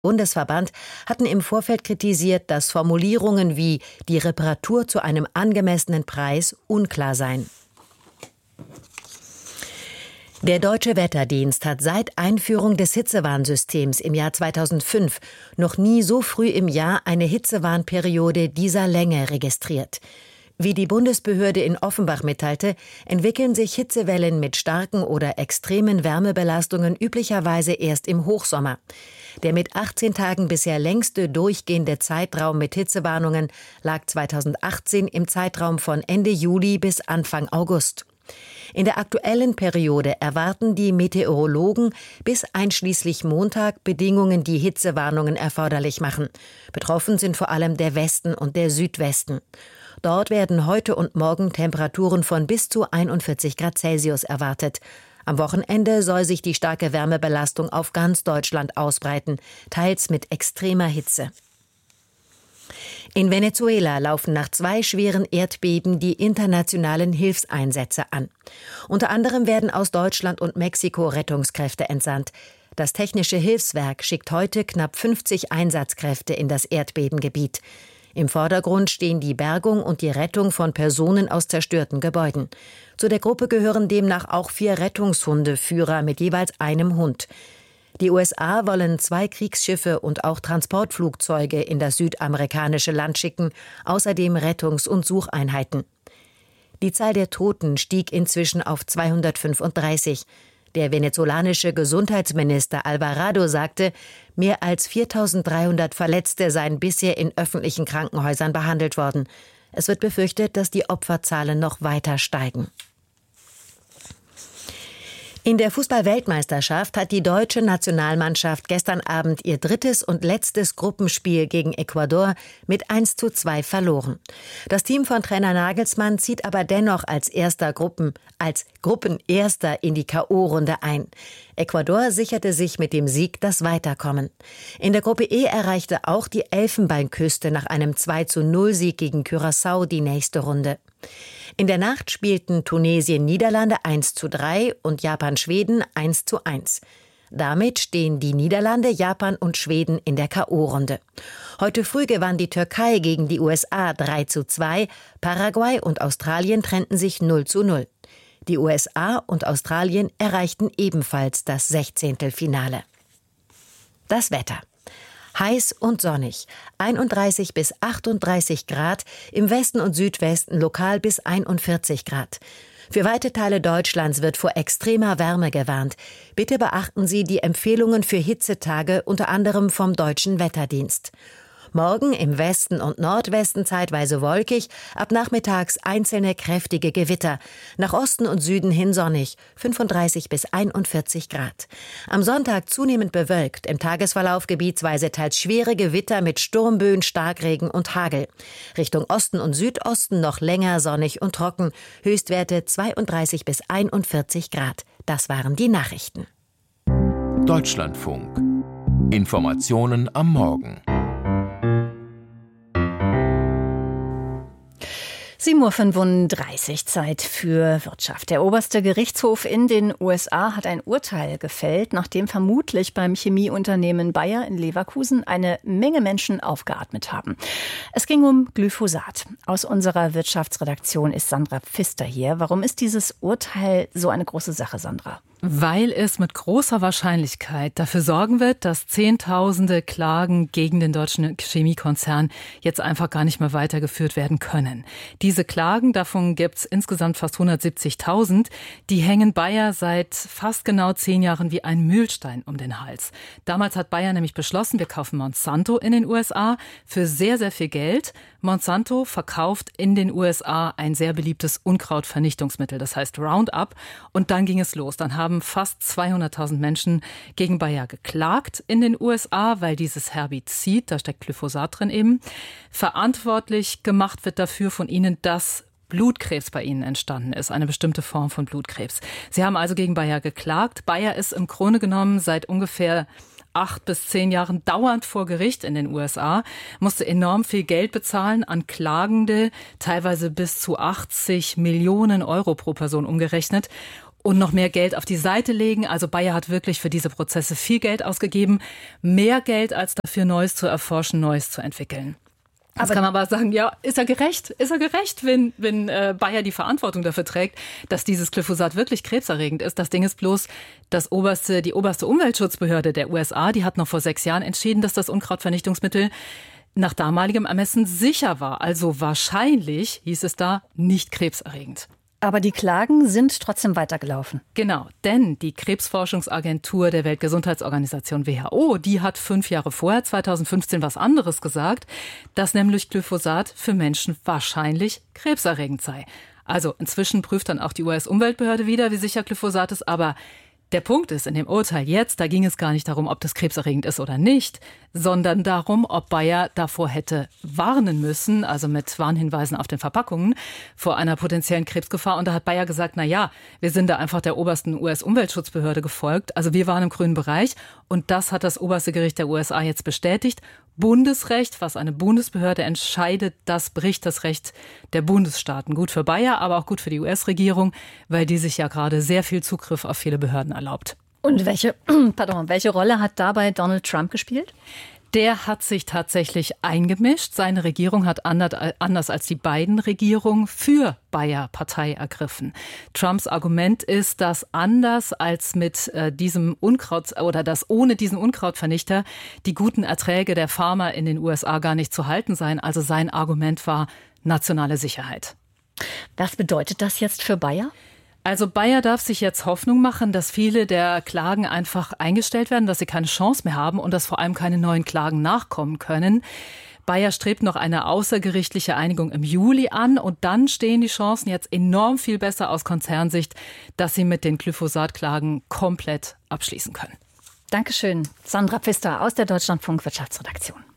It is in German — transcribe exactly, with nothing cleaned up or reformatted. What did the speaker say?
Bundesverband hatten im Vorfeld kritisiert, dass Formulierungen wie die Reparatur zu einem angemessenen Preis unklar seien. Der Deutsche Wetterdienst hat seit Einführung des Hitzewarnsystems im Jahr zweitausendfünf noch nie so früh im Jahr eine Hitzewarnperiode dieser Länge registriert. Wie die Bundesbehörde in Offenbach mitteilte, entwickeln sich Hitzewellen mit starken oder extremen Wärmebelastungen üblicherweise erst im Hochsommer. Der mit achtzehn Tagen bisher längste durchgehende Zeitraum mit Hitzewarnungen lag zweitausendachtzehn im Zeitraum von Ende Juli bis Anfang August. In der aktuellen Periode erwarten die Meteorologen bis einschließlich Montag Bedingungen, die Hitzewarnungen erforderlich machen. Betroffen sind vor allem der Westen und der Südwesten. Dort werden heute und morgen Temperaturen von bis zu einundvierzig Grad Celsius erwartet. Am Wochenende soll sich die starke Wärmebelastung auf ganz Deutschland ausbreiten, teils mit extremer Hitze. In Venezuela laufen nach zwei schweren Erdbeben die internationalen Hilfseinsätze an. Unter anderem werden aus Deutschland und Mexiko Rettungskräfte entsandt. Das Technische Hilfswerk schickt heute knapp fünfzig Einsatzkräfte in das Erdbebengebiet. Im Vordergrund stehen die Bergung und die Rettung von Personen aus zerstörten Gebäuden. Zu der Gruppe gehören demnach auch vier Rettungshundeführer mit jeweils einem Hund. Die U S A wollen zwei Kriegsschiffe und auch Transportflugzeuge in das südamerikanische Land schicken, außerdem Rettungs- und Sucheinheiten. Die Zahl der Toten stieg inzwischen auf zweihundertfünfunddreißig. Der venezolanische Gesundheitsminister Alvarado sagte, mehr als viertausenddreihundert Verletzte seien bisher in öffentlichen Krankenhäusern behandelt worden. Es wird befürchtet, dass die Opferzahlen noch weiter steigen. In der Fußball-Weltmeisterschaft hat die deutsche Nationalmannschaft gestern Abend ihr drittes und letztes Gruppenspiel gegen Ecuador mit eins zu zwei verloren. Das Team von Trainer Nagelsmann zieht aber dennoch als erster Gruppen, als Gruppenerster in die K O-Runde ein. Ecuador sicherte sich mit dem Sieg das Weiterkommen. In der Gruppe E erreichte auch die Elfenbeinküste nach einem zwei zu null Sieg gegen Curaçao die nächste Runde. In der Nacht spielten Tunesien-Niederlande eins zu drei und Japan-Schweden eins zu eins. Damit stehen die Niederlande, Japan und Schweden in der K O-Runde. Heute früh gewann die Türkei gegen die U S A drei zu zwei, Paraguay und Australien trennten sich null zu null. Die U S A und Australien erreichten ebenfalls das Sechzehntelfinale. Das Wetter. Heiß und sonnig, einunddreißig bis achtunddreißig Grad, im Westen und Südwesten lokal bis einundvierzig Grad. Für weite Teile Deutschlands wird vor extremer Wärme gewarnt. Bitte beachten Sie die Empfehlungen für Hitzetage, unter anderem vom Deutschen Wetterdienst. Morgen im Westen und Nordwesten zeitweise wolkig, ab nachmittags einzelne kräftige Gewitter. Nach Osten und Süden hin sonnig, fünfunddreißig bis einundvierzig Grad. Am Sonntag zunehmend bewölkt, im Tagesverlauf gebietsweise teils schwere Gewitter mit Sturmböen, Starkregen und Hagel. Richtung Osten und Südosten noch länger sonnig und trocken, Höchstwerte zweiunddreißig bis einundvierzig Grad. Das waren die Nachrichten. Deutschlandfunk. Informationen am Morgen. sieben Uhr fünfunddreißig, Zeit für Wirtschaft. Der oberste Gerichtshof in den U S A hat ein Urteil gefällt, nachdem vermutlich beim Chemieunternehmen Bayer in Leverkusen eine Menge Menschen aufgeatmet haben. Es ging um Glyphosat. Aus unserer Wirtschaftsredaktion ist Sandra Pfister hier. Warum ist dieses Urteil so eine große Sache, Sandra? Weil es mit großer Wahrscheinlichkeit dafür sorgen wird, dass Zehntausende Klagen gegen den deutschen Chemiekonzern jetzt einfach gar nicht mehr weitergeführt werden können. Diese Klagen, davon gibt es insgesamt fast hundertsiebzigtausend, die hängen Bayer seit fast genau zehn Jahren wie ein Mühlstein um den Hals. Damals hat Bayer nämlich beschlossen, wir kaufen Monsanto in den U S A für sehr, sehr viel Geld. Monsanto verkauft in den U S A ein sehr beliebtes Unkrautvernichtungsmittel, das heißt Roundup. Und dann ging es los. Dann haben fast zweihunderttausend Menschen gegen Bayer geklagt in den U S A, weil dieses Herbizid, da steckt Glyphosat drin eben, verantwortlich gemacht wird dafür von ihnen, dass Blutkrebs bei ihnen entstanden ist, eine bestimmte Form von Blutkrebs. Sie haben also gegen Bayer geklagt. Bayer ist im Grunde genommen seit ungefähr acht bis zehn Jahren dauernd vor Gericht in den U S A, musste enorm viel Geld bezahlen an Klagende, teilweise bis zu achtzig Millionen Euro pro Person umgerechnet. und noch mehr Geld auf die Seite legen. Also Bayer hat wirklich für diese Prozesse viel Geld ausgegeben. Mehr Geld als dafür, Neues zu erforschen, Neues zu entwickeln. Jetzt aber kann man aber sagen, ja, ist er gerecht? Ist er gerecht, wenn, wenn äh, Bayer die Verantwortung dafür trägt, dass dieses Glyphosat wirklich krebserregend ist? Das Ding ist bloß, das oberste, die oberste Umweltschutzbehörde der U S A, die hat noch vor sechs Jahren entschieden, dass das Unkrautvernichtungsmittel nach damaligem Ermessen sicher war. Also wahrscheinlich, hieß es da, nicht krebserregend. Aber die Klagen sind trotzdem weitergelaufen. Genau, denn die Krebsforschungsagentur der Weltgesundheitsorganisation W H O, die hat fünf Jahre vorher, zweitausendfünfzehn, was anderes gesagt, dass nämlich Glyphosat für Menschen wahrscheinlich krebserregend sei. Also inzwischen prüft dann auch die U S-Umweltbehörde wieder, wie sicher Glyphosat ist, aber der Punkt ist, in dem Urteil jetzt, da ging es gar nicht darum, ob das krebserregend ist oder nicht, sondern darum, ob Bayer davor hätte warnen müssen, also mit Warnhinweisen auf den Verpackungen, vor einer potenziellen Krebsgefahr. Und da hat Bayer gesagt, na ja, wir sind da einfach der obersten U S-Umweltschutzbehörde gefolgt. Also wir waren im grünen Bereich und das hat das oberste Gericht der U S A jetzt bestätigt. Bundesrecht, was eine Bundesbehörde entscheidet, das bricht das Recht der Bundesstaaten. Gut für Bayer, aber auch gut für die U S-Regierung, weil die sich ja gerade sehr viel Zugriff auf viele Behörden erlaubt. Und welche, pardon, welche Rolle hat dabei Donald Trump gespielt? Der hat sich tatsächlich eingemischt. Seine Regierung hat anders als die Biden-Regierung für Bayer Partei ergriffen. Trumps Argument ist, dass anders als mit äh, diesem Unkraut oder dass ohne diesen Unkrautvernichter die guten Erträge der Farmer in den U S A gar nicht zu halten seien. Also sein Argument war nationale Sicherheit. Was bedeutet das jetzt für Bayer? Also Bayer darf sich jetzt Hoffnung machen, dass viele der Klagen einfach eingestellt werden, dass sie keine Chance mehr haben und dass vor allem keine neuen Klagen nachkommen können. Bayer strebt noch eine außergerichtliche Einigung im Juli an und dann stehen die Chancen jetzt enorm viel besser aus Konzernsicht, dass sie mit den Glyphosat-Klagen komplett abschließen können. Dankeschön, Sandra Pfister aus der Deutschlandfunk Wirtschaftsredaktion.